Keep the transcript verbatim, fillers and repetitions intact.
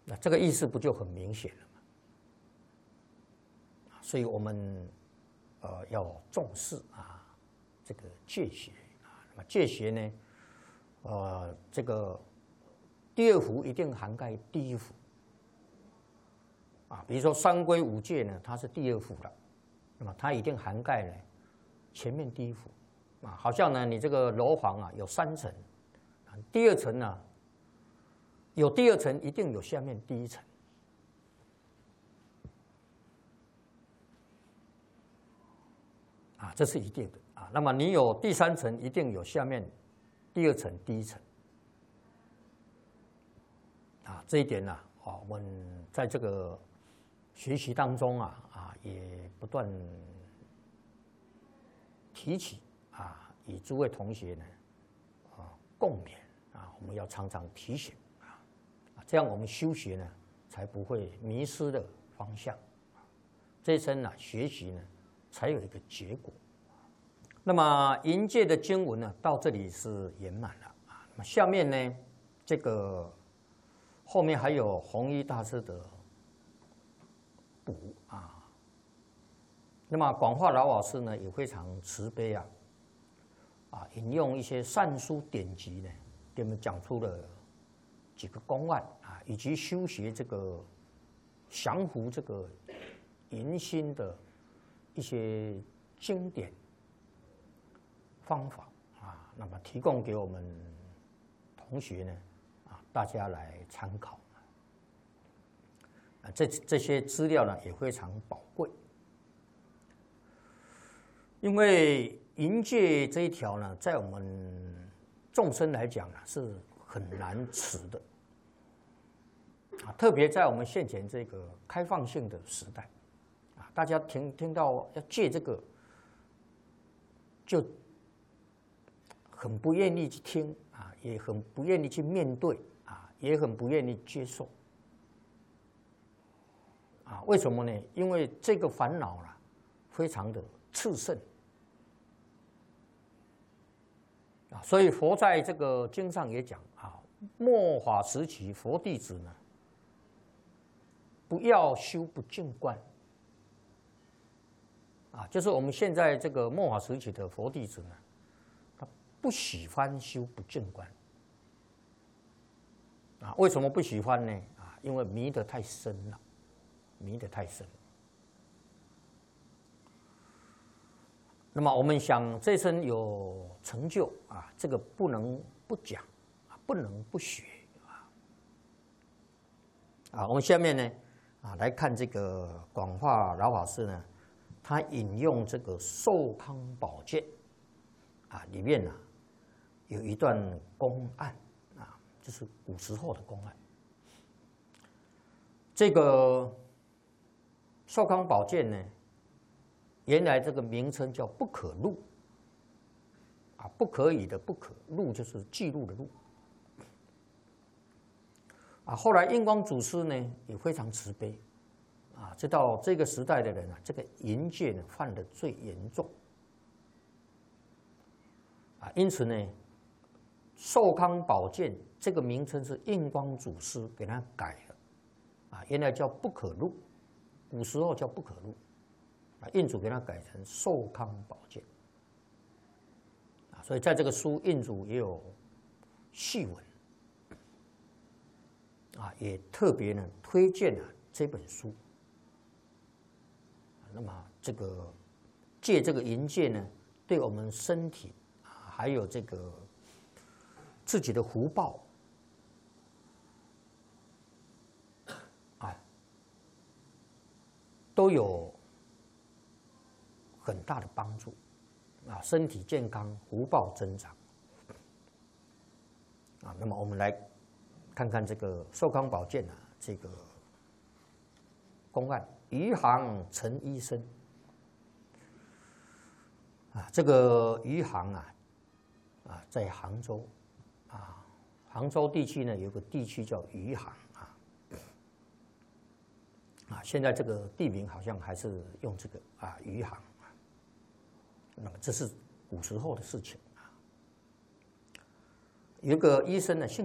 那这个意思不就很明显了吗？所以我们呃要重视啊这个戒学啊。那么戒学呢，呃这个第二福一定涵盖第一福啊。比如说三规五戒呢，它是第二福了，那么它一定涵盖了前面第一福啊。好像呢，你这个楼房啊有三层，第二层呢有第二层，一定有下面第一层。啊，这是一定的啊。那么你有第三层，一定有下面第二层、第一层。啊，这一点呢、啊，啊，我们在这个学习当中啊啊，也不断提起啊，与诸位同学呢啊共勉啊，我们要常常提醒啊，这样我们修学呢才不会迷失了方向。这一生呢，学习呢。才有一个结果。那么银戒的经文呢，到这里是圆满了啊。那么下面呢，这个后面还有弘一大师的补啊。那么广化老法师呢，也非常慈悲啊，啊，引用一些善书典籍呢，给我们讲出了几个公案啊，以及修学这个降伏这个淫心的。一些经典方法啊，那么提供给我们同学呢啊，大家来参考啊。这这些资料呢也非常宝贵，因为淫戒这一条呢，在我们众生来讲呢是很难持的啊，特别在我们现前这个开放性的时代。大家听听到要戒这个，就很不愿意去听啊，也很不愿意去面对啊，也很不愿意接受啊。为什么呢？因为这个烦恼啊，非常的炽盛啊。所以佛在这个经上也讲啊，末法时期，佛弟子呢，不要修不净观。啊，就是我们现在这个末法时期的佛弟子呢，他不喜欢修不净观。啊，为什么不喜欢呢？啊，因为迷得太深了，迷得太深。那么我们想这生有成就啊，这个不能不讲啊，不能不学啊。啊，我们下面呢啊来看这个广化老法师呢。他引用这个《寿康宝鉴》啊，里面呢、啊、有一段公案啊，这是古时候的公案。这个《寿康宝鉴》呢，原来这个名称叫不可录啊，不可以的不可，录就是记录的录啊。后来印光祖师呢也非常慈悲。啊，知道这个时代的人啊，这个淫戒呢犯得最严重啊，因此呢，《寿康宝鉴》这个名称是印光祖师给他改了啊，原来叫不可录，古时候叫不可录啊，印祖给他改成《寿康宝鉴》啊，所以在这个书，印祖也有细文啊，也特别呢推荐了这本书。那么这个戒这个淫戒呢，对我们身体啊，还有这个自己的福报啊，都有很大的帮助啊，身体健康，福报增长啊。那么我们来看看这个《寿康宝鉴》啊，这个公案。余杭陈医生啊，这个余杭啊，啊，在杭州啊，杭州地区呢有个地区叫余杭啊，啊，现在这个地名好像还是用这个啊余杭啊，那么这是古时候的事情啊。有个医生呢，姓